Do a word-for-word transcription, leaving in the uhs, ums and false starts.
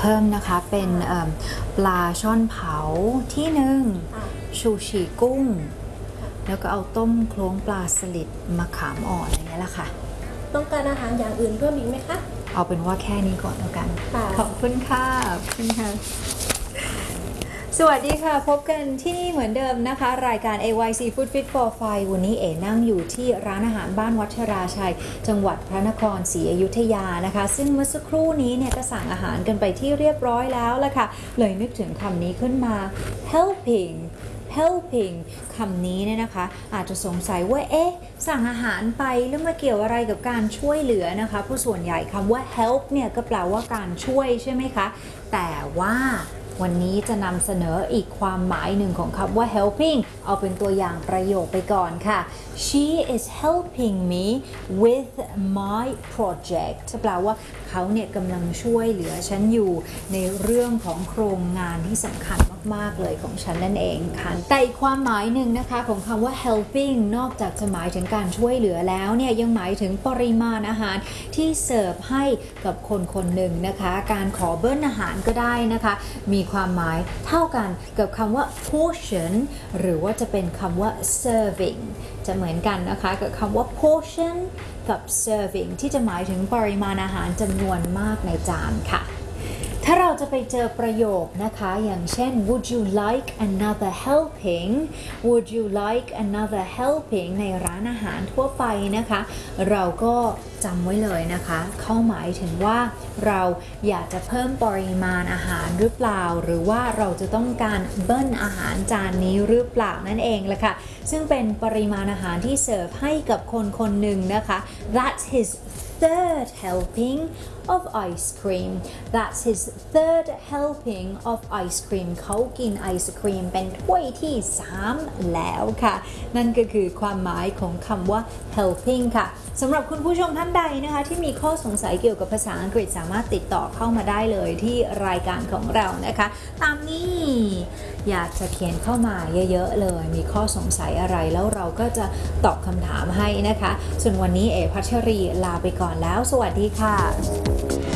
เพิ่มนะคะเป็นปลาช่อนเผาที่หนึ่งชูชีกุ้งแล้วก็เอาต้มโคลงปลาสลิดมะขามอ่อนอะไรเงี้ยแหละค่ะต้องการอาหารอย่างอื่นเพิ่มอีกไหมคะเอาเป็นว่าแค่นี้ก่อนแล้วกันขอบคุณค่ะพี่ค่ะสวัสดีค่ะพบกันที่นี่เหมือนเดิมนะคะรายการ เอ วาย ซี Food Fit for Five วันนี้เอ๋นั่งอยู่ที่ร้านอาหารบ้านวัชราชัยจังหวัดพระนครศรีอยุธยานะคะซึ่งเมื่อสักครู่นี้เนี่ยก็สั่งอาหารกันไปที่เรียบร้อยแล้วละค่ะเลยนึกถึงคำนี้ขึ้นมา helping helping คำนี้เนี่ยนะคะอาจจะสงสัยว่าเอ๊ะสั่งอาหารไปแล้วมาเกี่ยวอะไรกับการช่วยเหลือนะคะเพราะส่วนใหญ่คำว่า help เนี่ยก็แปลว่าการช่วยใช่ไหมคะแต่ว่าวันนี้จะนำเสนออีกความหมายหนึ่งของคำว่า helping เอาเป็นตัวอย่างประโยคไปก่อนค่ะ She is helping me with my project จะแปลว่าเขาเนี่ยกำลังช่วยเหลือฉันอยู่ในเรื่องของโครงงานที่สำคัญมากๆเลยของฉันนั่นเองค่ะแต่อีกความหมายหนึ่งนะคะของคำว่า helping นอกจากจะหมายถึงการช่วยเหลือแล้วเนี่ยยังหมายถึงปริมาณอาหารที่เสิร์ฟให้กับคนคนหนึ่งนะคะการขอเบิ้ลอาหารก็ได้นะคะมีความหมายเท่ากันกับคำว่า portion หรือว่าจะเป็นคำว่า serving จะเหมือนกันนะคะกับคำว่า portion กับ serving ที่จะหมายถึงปริมาณอาหารจำนวนมากในจานค่ะถ้าเราจะไปเจอประโยคนะคะอย่างเช่น would you like another helping would you like another helping ในร้านอาหารทั่วไปนะคะเราก็จำไว้เลยนะคะเขาหมายถึงว่าเราอยากจะเพิ่มปริมาณอาหารหรือเปล่าหรือว่าเราจะต้องการเบิ้ลอาหารจานนี้หรือเปล่านั่นเองแหละค่ะซึ่งเป็นปริมาณอาหารที่เสิร์ฟให้กับคนคนหนึ่งนะคะ that's his third helping of ice cream that's his third helping of ice cream เขากินไอศครีมเป็นถ้วยที่สามแล้วค่ะนั่นก็คือความหมายของคำว่า helping ค่ะสำหรับคุณผู้ชมท่านใดนะคะที่มีข้อสงสัยเกี่ยวกับภาษาอังกฤษสามารถติดต่อเข้ามาได้เลยที่รายการของเรานะคะตามนี้อยากจะเขียนเข้ามาเยอะๆเลยมีข้อสงสัยอะไรแล้วเราก็จะตอบคำถามให้นะคะส่วนวันนี้เอ๋พัชรีลาไปก่อนแล้วสวัสดีค่ะ